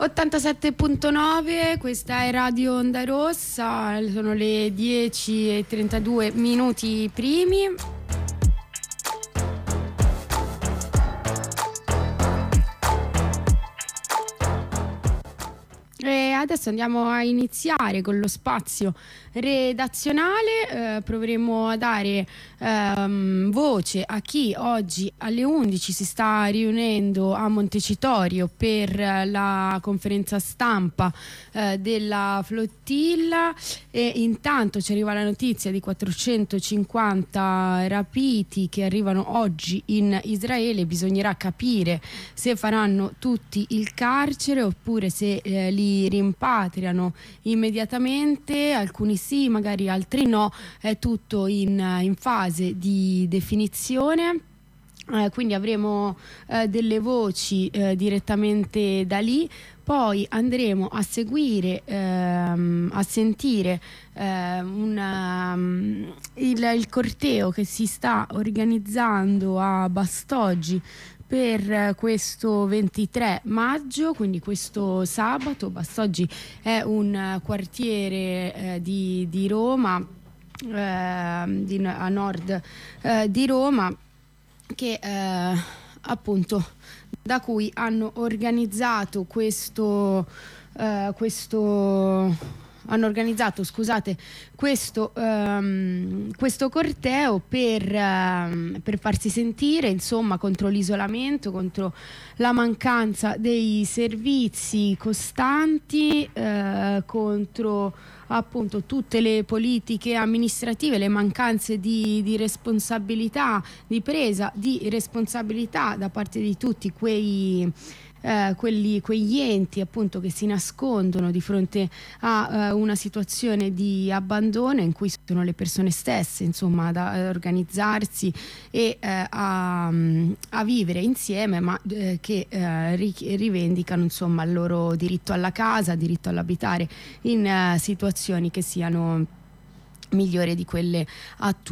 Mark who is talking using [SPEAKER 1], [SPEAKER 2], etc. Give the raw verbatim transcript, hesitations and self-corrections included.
[SPEAKER 1] ottantasette virgola nove, questa è Radio Onda Rossa, sono le dieci e trentadue minuti primi. E adesso andiamo a iniziare con lo spazio redazionale, eh, proveremo a dare ehm, voce a chi oggi alle undici si sta riunendo a Montecitorio per la conferenza stampa eh, della flottilla, e intanto ci arriva la notizia di quattrocentocinquanta rapiti che arrivano oggi in Israele. Bisognerà capire se faranno tutti il carcere oppure se eh, li rimpatriano immediatamente, alcuni sì, magari altri no, è tutto in, in fase di definizione. Eh, quindi avremo eh, delle voci eh, direttamente da lì. Poi andremo a seguire, ehm, a sentire ehm, una, um, il, il corteo che si sta organizzando a Bastoggi per questo ventitré maggio, quindi questo sabato. Bastoggi è un quartiere eh, di, di Roma, eh, di, a nord eh, di Roma, che eh, appunto da cui hanno organizzato questo eh, questo hanno organizzato scusate questo um, questo corteo per, um, per farsi sentire, insomma, contro l'isolamento, contro la mancanza dei servizi costanti, eh, contro appunto tutte le politiche amministrative, le mancanze di, di responsabilità, di presa di responsabilità da parte di tutti quei Eh, quelli, quegli enti appunto che si nascondono di fronte a eh, una situazione di abbandono in cui sono le persone stesse, insomma, da eh, organizzarsi e eh, a, a vivere insieme, ma eh, che eh, ri- rivendicano, insomma, il loro diritto alla casa, diritto all'abitare in eh, situazioni che siano migliori di quelle attuali.